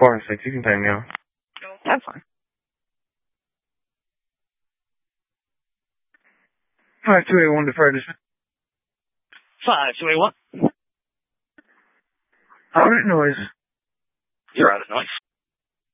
406. You can pay me off. That's fine. 5281 deferred. 5281. Out of noise. You're out of noise.